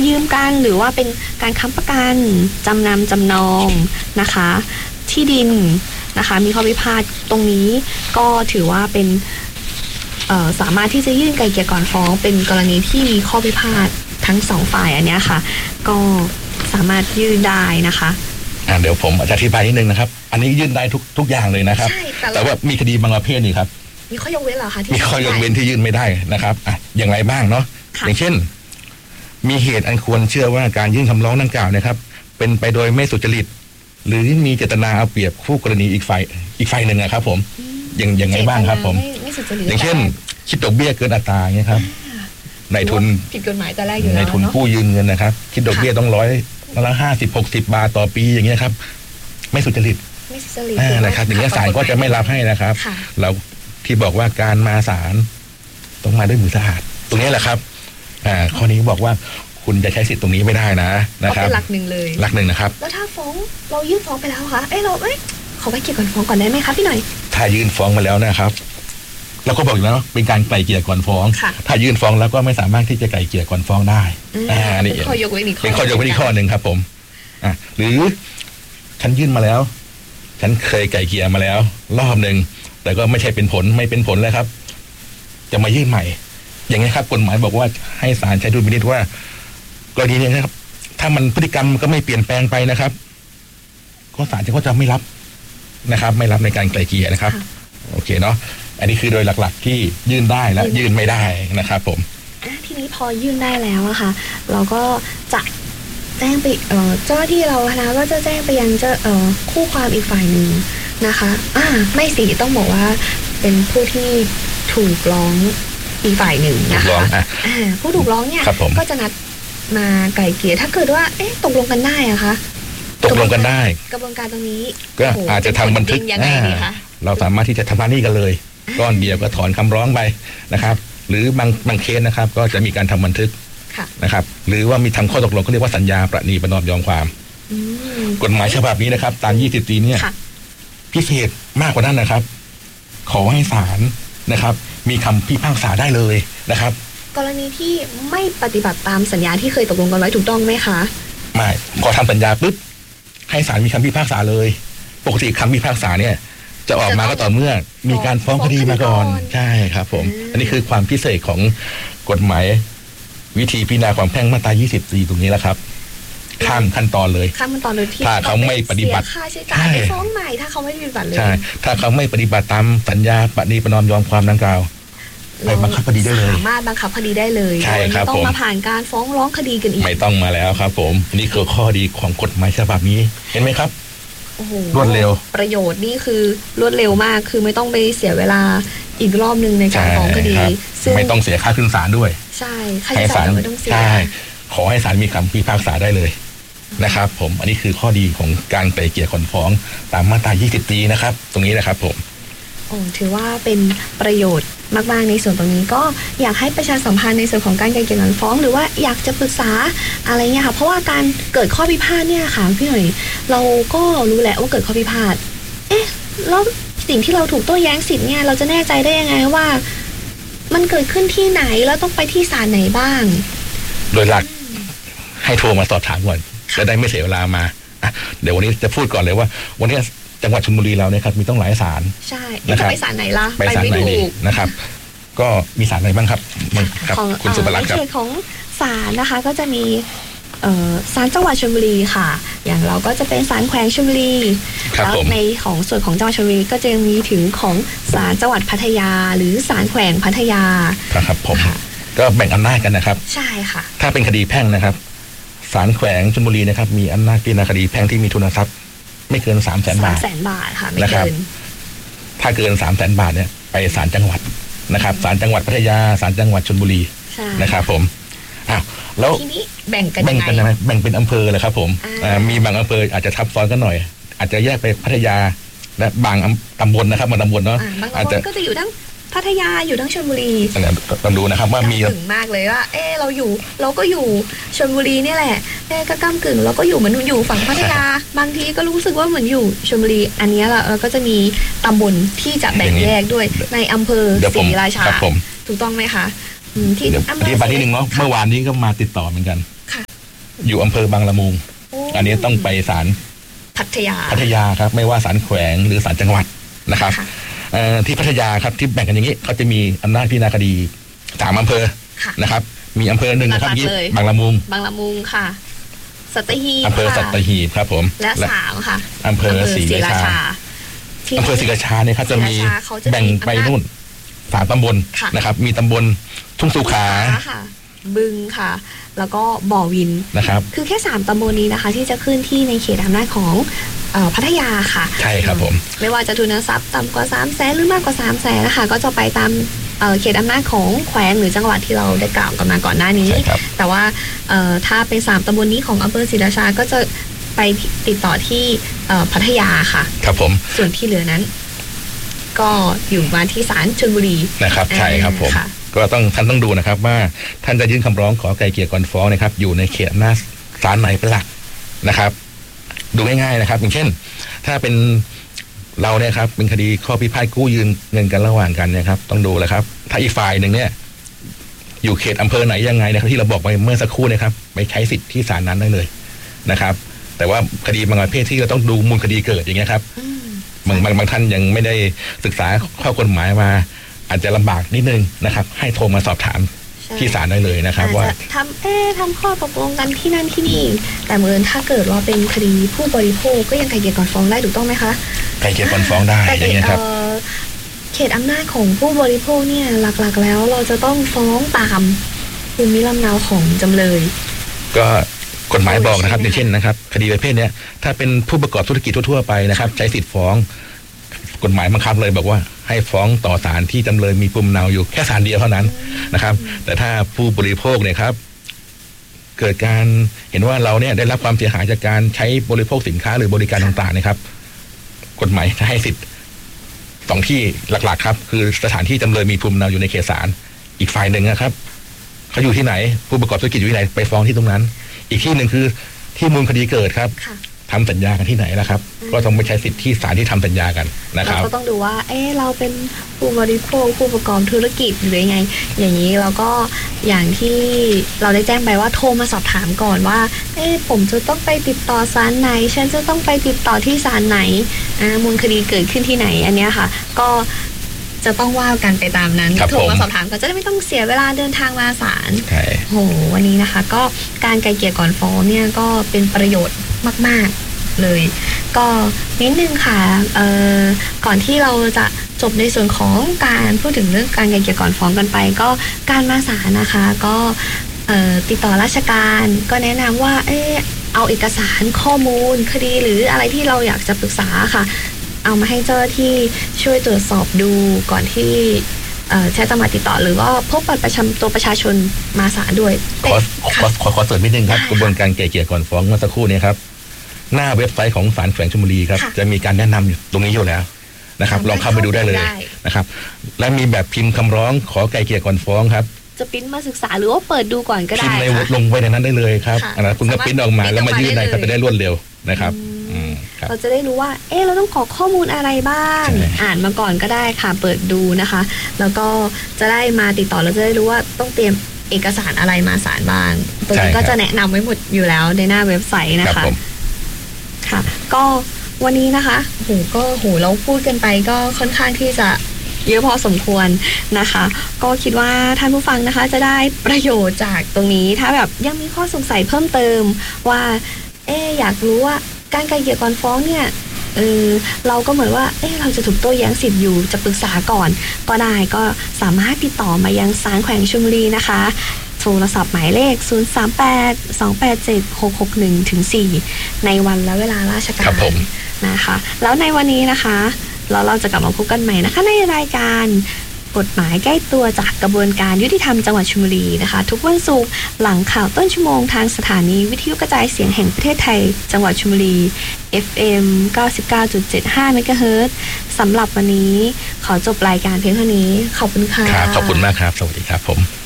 ยืมกันหรือว่าเป็นการค้ำประกันจำนำจำนองนะคะที่ดินนะคะมีข้อพิพาทตรงนี้ก็ถือว่าเป็นสามารถที่จะยื่นไกล่เกลี่ยก่อนฟ้องเป็นกรณีที่มีข้อพิพาททั้งสองฝ่ายอันนี้ค่ะก็สามารถยื่นได้นะคะเดี๋ยวผมอธิบายนิดนึงนะครับอันนี้ยื่นได้ทุกอย่างเลยนะครับแต่ว่ามีคดีบางประเภทนี่ครับมีข้อยกเว้นเหรอคะมีข้อยกเว้นที่ยื่นไม่ได้นะครับอย่างไรบ้างเนาะอย่างเช่นมีเหตุอันควรเชื่อว่าการยื่นคำร้องดังกล่าวนะครับเป็นไปโดยไม่สุจริตหรือมีเจตนาเอาเปรียบคู่กรณีอีกฝ่ายหนึ่งนะครับผมอย่างไรบ้างครับผมอย่างเช่นคิดดอกเบี้ยเกินอัตราเงี้ยครับนายทุนผิดกฎหมายแต่แรกอยู่แล้วนายทุนกู้ยืมเงินนะครับคิดดอกเบี้ยต้อง150-60 บาทต่อปีอย่างเงี้ยครับไม่สุจริตนะครับอย่างนี้ศาลก็จะไม่รับให้นะครับเราที่บอกว่าการมาศาลต้องมาด้วยมือสะอาดตรงนี้แหละครับข้อนี้บอกว่าคุณจะใช้สิทธิ์ตรงนี้ไม่ได้นะครับเป็นหลักหนึ่งเลยหลักหนึ่งนะครับแล้วถ้าฟ้องเรายื่นฟ้องไปแล้วคะเราขอไกล่เกลี่ยก่อนฟ้องก่อนได้ไหมคะพี่หน่อยถ้ายื่นฟ้องมาแล้วนะครับเราก็บอกอยู่แล้วเป็นการไกล่เกลี่ยก่อนฟ้องถ้ายื่นฟ้องแล้วก็ไม่สามารถที่จะไกล่เกลี่ยก่อนฟ้องได้นี่เป็นข้อยกเว้นอีกข้อหนึ่งครับผมหรือฉันยื่นมาแล้วฉันเคยไกล่เกลี่ยมาแล้วรอบหนึ่งแต่ก็ไม่เป็นผลแล้วครับจะมายื่นใหม่อย่างนี้ครับกฎหมายบอกว่าให้ศาลใช้ดุลพินิจว่ากรณีนี้นะครับถ้ามันพฤติกรรมก็ไม่เปลี่ยนแปลงไปนะครับก็ศาลก็จะไม่รับนะครับไม่รับในการไกล่เกลี่ยนะครับโอเคเนาะอันนี้คือโดยหลักๆที่ยื่นได้และยื่นไม่ได้นะครับผมทีนี้พอยื่นได้แล้วอะค่ะเราก็จะแจ้งไปเจ้าหน้าที่เรานะก็จะแจ้งไปยังคู่ความอีกฝ่ายหนึ่งนะคะไม่สิต้องบอกว่าเป็นผู้ที่ถูกร้องอีกฝ่ายหนึ่งนะคะผู้ถูกร้องเนี่ยก็จะนัดมาไกล่เกลี่ยถ้าเกิดว่าตกลงกันได้อะคะตกลงกันได้กระบวนการตรงนี้ก็อาจจะทำบันทึกเราสามารถที่จะทำหนี้กันเลยก้อนเดียวก็ถอนคำร้องไปนะครับหรือบางเคสนะครับก็จะมีการทำบันทึกนะครับหรือว่ามีทำข้อตกลงเขาเรียกว่าสัญญาประนีประนอมยอมความกฎหมายฉบับนี้นะครับตาม20 ปีเนี่ยพิเศษมากกว่านั้นนะครับขอให้ศาลนะครับมีคำพิพากษาได้เลยนะครับกรณีที่ไม่ปฏิบัติตามสัญญาที่เคยตกลงกันไว้ถูกต้องไหมคะไม่พอทำสัญญาปุ๊บให้ศาลมีคำพิพากษาเลยปกติคำพิพากษาเนี่ยจะออกมาก็ต่อเมื่อมีการฟ้องคดีมาก่อนใช่ครับผมอันนี้คือความพิเศษของกฎหมายวิธีพิจารณาความแพ่งมาตรา24ตรงนี้แหละครับข้ามขั้นตอนเลยที่ถ้าเขาไม่ปฏิบัติค่าใช้จ่ายฟ้องใหม่ถ้าเขาไม่ปฏิบัติเลยใช่ถ้าเขาไม่ปฏิบัติตามสัญญาประนีประนอมยอมความดังกล่าวไปบังคับคดีได้เลยสามารถบังคับคดีได้เลยใช่ครับผมไม่ต้องมาผ่านการฟ้องร้องคดีกันอีกไม่ต้องมาแล้วครับผมนี่คือข้อดีของกฎหมายฉบับนี้เห็นไหมครับรวดเร็วประโยชน์นี่คือรวดเร็วมากคือไม่ต้องไปเสียเวลาอีกรอบนึงในการฟ้องคดีซึ่งไม่ต้องเสียค่าขึ้นศาลด้วยใช่ค่าใช้จ่ายไม่ต้องเสียขอให้ศาลมีคำพิพากษาได้เลยนะครับผมอันนี้คือข้อดีของการไกล่เกลี่ยก่อนฟ้องตามมาตรา20 ปีนะครับตรงนี้นะครับผมถือว่าเป็นประโยชน์มากๆในส่วนตรงนี้ก็อยากให้ประชาสัมพันธ์ในส่วนของการไกล่เกลี่ยก่อนฟ้องหรือว่าอยากจะปรึกษาอะไรเงี้ยค่ะเพราะว่าการเกิดข้อพิพาทเนี่ยค่ะพี่หน่อยเราก็รู้แหละว่าเกิดข้อพิพาทแล้วสิ่งที่เราถูกโต้แย้งสิทธิ์เนี่ยเราจะแน่ใจได้ยังไงว่ามันเกิดขึ้นที่ไหนแล้วต้องไปที่ศาลไหนบ้างโดยหลักให้โทรมาสอบถามก่อนจะได้ไม่เสียเวลามาเดี๋ยววันนี้จะพูดก่อนเลยว่าวันนี้จังหวัดชลบุรีเราเนี่ยครับมีต้องหลายศาลใช่จะไปศาลไหนล่ะไปศาลไหนดีนะครับก็มีศาลไหนบ้างครับคุณสุภลักษณ์ครับในส่วนของศาลนะคะก็จะมีศาลจังหวัดชลบุรีค่ะอย่างเราก็จะเป็นศาลแขวงชลบุรีแล้วในของส่วนของจังหวัดชลบุรีก็จะมีถึงของศาลจังหวัดพัทยาหรือศาลแขวงพัทยาครับผมก็แบ่งอำนาจกันนะครับใช่ค่ะถ้าเป็นคดีแพ่งนะครับศาลแขวงชลบุรีนะครับมีอำนาจพิจารณาคดีแพ่งที่มีทุนทรัพย์ไม่เกิน300,000 บาท 300,000 บาทค่ะไม่เกินถ้าเกิน300,000 บาทเนี่ยไปศาลจังหวัดนะครับศาลจังหวัดพัทยาศาลจังหวัดชลบุรีนะครับผมแล้วทีนี้แบ่งกันยังไงแบ่งเป็นอำเภอเลยครับผมมีบางอำเภออาจจะทับซ้อนกันหน่อยอาจจะแยกไปพัทยาและบางตำบลนะครับบางตำบลเนาะอาจจะก็จะอยู่ทั้งพัทยาอยู่ทั้งชลบุรีต้องดูนะครับว่ามีถึงมากเลยว่าเราก็อยู่ชลบุรีนี่แหละก็ก้ำกึ่งเราก็อยู่เหมือนอยู่ฝั่งพัทยาบางทีก็รู้สึกว่าเหมือนอยู่ชลบุรีอันนี้เราก็จะมีตำบลที่จะแบ่งแยกด้วยในอำเภอศรีราชาถูกต้องไหมคะที่อธิบายนิดนึงเนาะเมื่อวานนี้ก็มาติดต่อเหมือนกันอยู่อำเภอบางละมุงอันนี้ต้องไปศาลพัทยาครับไม่ว่าศาลแขวงหรือศาลจังหวัดนะครับที่พัทยาครับที่แบ่งกันอย่างนี้เขาจะมีอำนาจพิจารณาคดี3 อำเภอนะครับมีอำเภอ 1นะครับบางละมุงค่ะสัตหีบอำเภอสัตหีบครับผมและ3ค่ะอำเภอศรีราชาอำเภอศรีราชาเนี่ยครับจะมีแบ่งไปนู่น3 ตำบลนะครับมีตำบลทุ่งสุขาบึงค่ะแล้วก็บ่อวินนะครับคือแค่3 ตำบลนี้นะคะที่จะขึ้นที่ในเขตอำนาจของพัทยาค่ะใช่ครับผมไม่ว่าจะทุนทรัพย์ต่ำกว่า300,000หรือมากกว่า300,000นะคะก็จะไปตามเขตอำนาจของแขวงหรือจังหวัดที่เราได้กล่าวกันมาก่อนหน้านี้แต่ว่าถ้าเป็น3 ตำบลนี้ของอำเภอศรีราชาก็จะไปติดต่อที่พัทยาค่ะครับผมส่วนที่เหลือนั้นก็อยู่มาที่ศาลชลบุรีนะครับใช่ครับผมก็ท่านต้องดูนะครับว่าท่านจะยื่นคำร้องขอไกลเกลี่ยก่อนฟ้องนะครับอยู่ในเขตอำนาจศาลไหนเป็นหลักนะครับดูง่ายๆนะครับอย่างเช่นถ้าเป็นเราเนี่ยครับเป็นคดีข้อพิพาทกู้ยืมเงินกันระหว่างกันเนี่ยครับต้องดูแหละครับถ้าอีกฝ่ายหนึ่งเนี่ยอยู่เขตอำเภอไหนยังไงนะครับที่เราบอกไปเมื่อสักครู่นะครับไปใช้สิทธิ์ที่ศาลนั้นได้เลยนะครับแต่ว่าคดีบางประเภทที่เราต้องดูมูลคดีเกิดอย่างเงี้ยครับบางท่านยังไม่ได้ศึกษาข้อกฎหมายมาอาจจะลำบากนิดนึงนะครับให้โทรมาสอบถามที่ศาลได้เลยนะครับว่าทำข้อตกลงกันที่นั่นที่นี่แต่เมื่อถ้าเกิดว่าเป็นคดีผู้บริโภคก็ยังไกลเกลี่ยก่อนฟ้องได้ถูกต้องไหมคะไกลเกลี่ยก่อนฟ้องได้อย่างเงี้ยครับเขตอำนาจของผู้บริโภคเนี่ยหลักๆแล้วเราจะต้องฟ้องตามภูมิลำเนาของจำเลยก็กฎหมายบอกนะครับอย่างเช่นนะครับคดีประเภทนี้ถ้าเป็นผู้ประกอบธุรกิจทั่วๆไปนะครับใช้สิทธิ์ฟ้องกฎหมายบังคับเลยบอกว่าให้ฟ้องต่อศาลที่จำเลยมีภูมิลำเนาอยู่แค่ศาลเดียวเท่านั้นนะครับแต่ถ้าผู้บริโภคเนี่ยครับเกิดการเห็นว่าเราเนี่ยได้รับความเสียหายจากการใช้บริโภคสินค้าหรือบริการต่างๆนะครับกฎหมายให้สิทธิ์2 ที่หลักๆครับคือสถานที่จำเลยมีภูมิลำเนาอยู่ในเขตศาลอีกฝ่ายหนึ่งนะครับเขาอยู่ที่ไหนผู้ประกอบธุรกิจอยู่ที่ไหนไปฟ้องที่ตรงนั้นอีกที่หนึ่งคือที่มูลคดีเกิดครับทำสัญญากันที่ไหนล่ะครับก็ต้องไปใช้สิทธิที่ศาลที่ทำสัญญากันนะครับเราก็ต้องดูว่าเราเป็นผู้บริโภคผู้ประกอบธุรกิจหรือยังไงอย่างนี้เราก็อย่างที่เราได้แจ้งไปว่าโทรมาสอบถามก่อนว่าผมจะต้องไปติดต่อศาลไหนฉันจะต้องไปติดต่อที่ศาลไหนมูลคดีเกิดขึ้นที่ไหนอันนี้ค่ะก็จะต้องว่ากันไปตามนั้นโทรมาสอบถามก็จะได้ไม่ต้องเสียเวลาเดินทางมาศาลโหวันนี้นะคะก็การไกลเกลี่ยก่อนฟ้องเนี่ยก็เป็นประโยชน์มากๆเลยก็นิดนึงค่ะก่อนที่เราจะจบในส่วนของการพูดถึงเรื่องการไกลเกลี่ยก่อนฟ้องกันไปก็การมาศาลนะคะก็ติดต่อราชการก็แนะนำว่าเอาเอกสารข้อมูลคดีหรืออะไรที่เราอยากจะปรึกษาค่ะเอามาให้เจ้าหน้าที่ช่วยตรวจสอบดูก่อนที่จะมาติดต่อหรือว่าพบบัตรประชาชนมาศาลด้วยขอเสริมนิดนึงครับกระบวนการไกลเกลี่ยก่อนฟ้องเมื่อสักครู่นี้ครับหน้าเว็บไซต์ของศาลแขวงชลบุรีครับจะมีการแนะนำอยู่ตรงนี้อยู่แล้วนะครับลองเข้าไปดูได้เลยนะครับและมีแบบพิมพ์คำร้องขอไกลเกลี่ยก่อนฟ้องครับจะพิมพ์มาศึกษาหรือว่าเปิดดูก่อนก็ได้พิมพ์ในลงไว้ในนั้นได้เลยครับคุณก็พิมพ์ออกมาแล้วมายื่นในก็จะได้รวดเร็วนะครับเราจะได้รู้ว่าเราต้องขอข้อมูลอะไรบ้างอ่านมาก่อนก็ได้ค่ะเปิดดูนะคะแล้วก็จะได้มาติดต่อเราจะได้รู้ว่าต้องเตรียมเอกสารอะไรมาศาลบ้างตัวนี้ก็จะแนะนำไว้หมดอยู่แล้วในหน้าเว็บไซต์นะคะค่ะก็วันนี้นะคะเราพูดกันไปก็ค่อนข้างที่จะเยอะพอสมควรนะคะก็คิดว่าท่านผู้ฟังนะคะจะได้ประโยชน์จากตรงนี้ถ้าแบบยังมีข้อสงสัยเพิ่มเติมว่าอยากรู้ว่าการไกลเกลี่ยก่อนฟ้องเนี่ยเราก็เหมือนว่าเราจะถูกโต้แย้งสิทธิ์อยู่จะปรึกษาก่อนก็ได้ก็สามารถติดต่อมายังศาลแขวงชลบุรีนะคะโทรศัพท์หมายเลข038-287-661-4ในวันและเวลาราชการนะคะแล้วในวันนี้นะคะเราจะกลับมาพบกันใหม่นะคะในรายการกฎหมายใกล้ตัวจากกระบวนการยุติธรรมจังหวัดชลบุรีนะคะทุกวันศุกร์หลังข่าวต้นชั่วโมงทางสถานีวิทยุกระจายเสียงแห่งประเทศไทยจังหวัดชลบุรี FM 99.75 เมกะเฮิรตซ์สำหรับวันนี้ขอจบรายการเพียงเท่านี้ขอบคุณค่ะขอบคุณมากครับสวัสดีครับผม